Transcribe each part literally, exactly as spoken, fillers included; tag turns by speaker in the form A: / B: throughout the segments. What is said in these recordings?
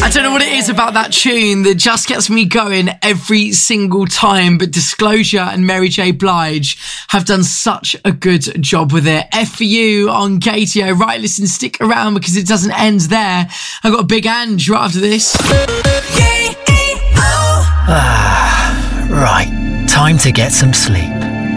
A: I don't know what it is about that tune that just gets me going every single time, but Disclosure and Mary J. Blige have done such a good job with it. F for you on Gatio. Right, listen, stick around because it doesn't end there. I've got a big Ange right after this.
B: Ah, right, time to get some sleep.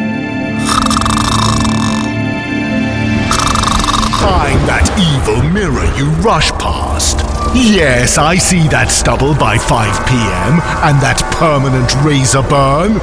C: Find that evil mirror you rush past. Yes, I see that stubble by five p.m. and that permanent razor burn.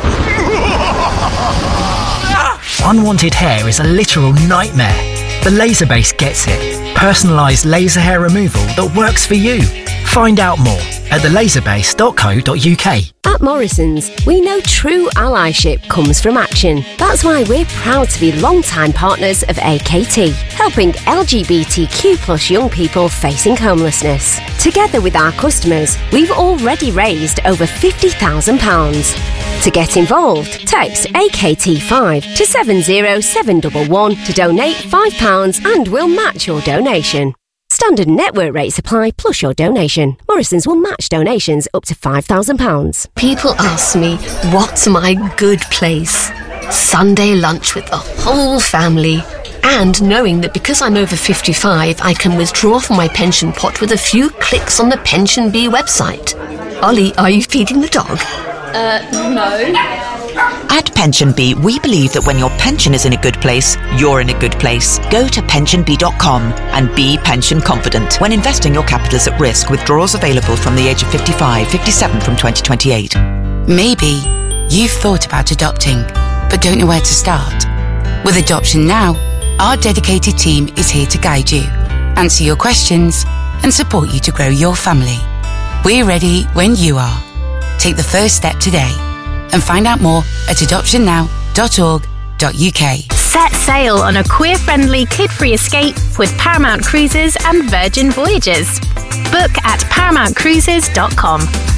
B: Unwanted hair is a literal nightmare. The Laserbase gets it. Personalised laser hair removal that works for you. Find out more at the laserbase dot co dot uk.
D: At Morrison's, we know true allyship comes from action. That's why we're proud to be long-time partners of A K T, helping L G B T Q plus young people facing homelessness. Together with our customers, we've already raised over fifty thousand pounds. To get involved, text A K T five to seven zero seven one one to donate five pounds and we'll match your donation. Standard network rates apply plus your donation. Morrison's will match donations up to five thousand pounds.
E: People ask me, what's my good place? Sunday lunch with the whole family. And knowing that because I'm over fifty-five, I can withdraw from my pension pot with a few clicks on the Pension Bee website. Ollie, are you feeding the dog?
F: Uh, no.
G: At Pension Bee, we believe that when your pension is in a good place, you're in a good place. Go to pension bee dot com and be pension confident. When investing, your capital is at risk. Withdrawals available from the age of fifty-five, fifty-seven from twenty twenty-eight.
H: Maybe you've thought about adopting, but don't know where to start. With Adoption Now, our dedicated team is here to guide you, answer your questions, and support you to grow your family. We're ready when you are. Take the first step today and find out more at adoption now dot org dot uk.
I: Set sail on a queer-friendly, kid-free escape with Paramount Cruises and Virgin Voyages. Book at paramount cruises dot com.